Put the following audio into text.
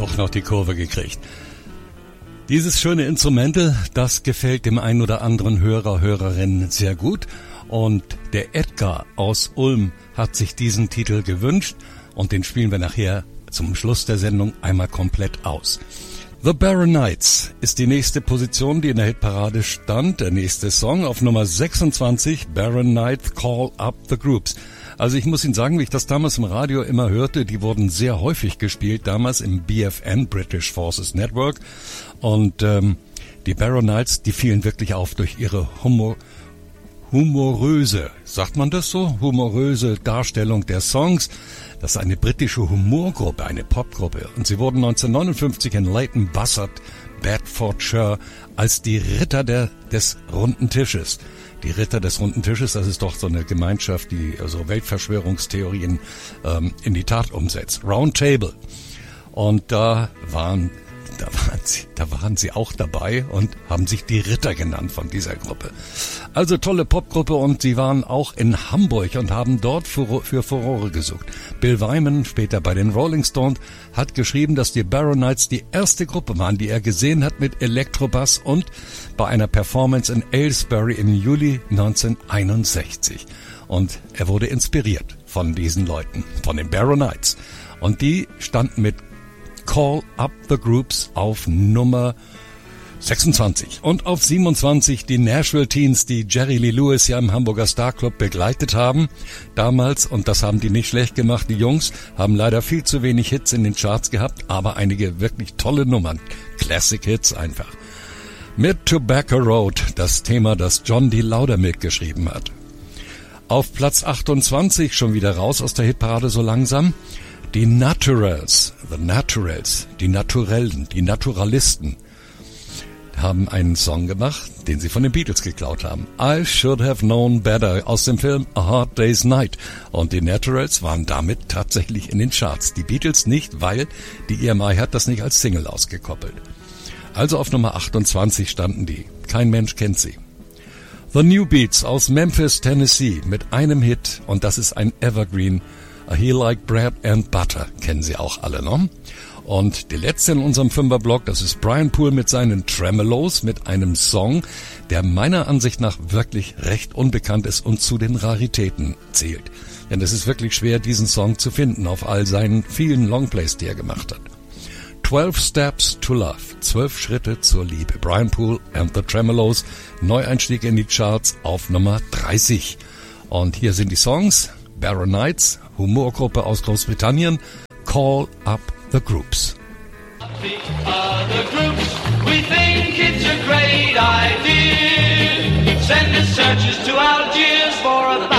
auch noch die Kurve gekriegt. Dieses schöne Instrumental, das gefällt dem einen oder anderen Hörer, Hörerin sehr gut. Und der Edgar aus Ulm hat sich diesen Titel gewünscht und den spielen wir nachher zum Schluss der Sendung einmal komplett aus. The Baronites ist die nächste Position, die in der Hitparade stand. Der nächste Song auf Nummer 26, Baronites Call Up the Groups. Also ich muss Ihnen sagen, wie ich das damals im Radio immer hörte, die wurden sehr häufig gespielt, damals im BFN, British Forces Network. Und die Baronites, die fielen wirklich auf durch ihre humoröse, sagt man das so? Humoröse Darstellung der Songs. Das ist eine britische Humorgruppe, eine Popgruppe. Und sie wurden 1959 in Leighton Buzzard, Bedfordshire, als die Ritter des Runden Tisches. Die Ritter des Runden Tisches, das ist doch so eine Gemeinschaft, die so Weltverschwörungstheorien in die Tat umsetzt. Round Table. Und da waren sie auch dabei und haben sich die Ritter genannt von dieser Gruppe. Also tolle Popgruppe und sie waren auch in Hamburg und haben dort für Furore gesucht. Bill Wyman, später bei den Rolling Stones, hat geschrieben, dass die Baronites die erste Gruppe waren, die er gesehen hat mit Elektrobass und bei einer Performance in Aylesbury im Juli 1961. Und er wurde inspiriert von diesen Leuten, von den Baronites. Und die standen mit Call Up the Groups auf Nummer 26. Und auf 27 die Nashville Teens, die Jerry Lee Lewis ja im Hamburger Star Club begleitet haben. Damals, und das haben die nicht schlecht gemacht, die Jungs, haben leider viel zu wenig Hits in den Charts gehabt, aber einige wirklich tolle Nummern. Classic Hits einfach. Mit Tobacco Road, das Thema, das John D. Loudermilk geschrieben hat. Auf Platz 28, schon wieder raus aus der Hitparade so langsam, die Naturals, die Naturellen, die Naturalisten, haben einen Song gemacht, den sie von den Beatles geklaut haben. I Should Have Known Better aus dem Film A Hard Day's Night. Und die Naturals waren damit tatsächlich in den Charts. Die Beatles nicht, weil die EMI hat das nicht als Single ausgekoppelt. Also auf Nummer 28 standen die. Kein Mensch kennt sie. The New Beats aus Memphis, Tennessee mit einem Hit und das ist ein Evergreen. He Like Bread and Butter, kennen Sie auch alle, ne? Und die letzte in unserem Fünferblock, das ist Brian Poole mit seinen Tremolos, mit einem Song, der meiner Ansicht nach wirklich recht unbekannt ist und zu den Raritäten zählt. Denn es ist wirklich schwer, diesen Song zu finden auf all seinen vielen Longplays, die er gemacht hat. 12 Steps to Love, 12 Schritte zur Liebe. Brian Poole and the Tremolos, Neueinstieg in die Charts auf Nummer 30. Und hier sind die Songs, Baronites, Humorgruppe aus Großbritannien, Call Up the Groups. The other groups, we think it's a great idea. Send the searchers to Algiers for a